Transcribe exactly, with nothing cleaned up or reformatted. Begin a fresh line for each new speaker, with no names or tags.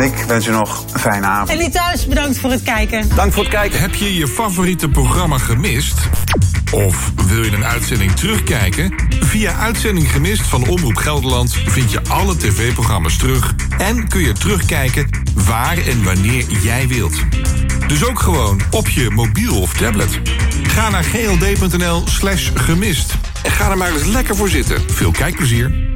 Ik wens u nog een fijne avond.
En die thuis, bedankt voor het kijken.
Dank voor het kijken.
Heb je je favoriete programma gemist? Of wil je een uitzending terugkijken? Via Uitzending Gemist van Omroep Gelderland vind je alle tv-programma's terug en kun je terugkijken waar en wanneer jij wilt. Dus ook gewoon op je mobiel of tablet. Ga naar gld.nl slash gemist en ga er maar eens lekker voor zitten. Veel kijkplezier.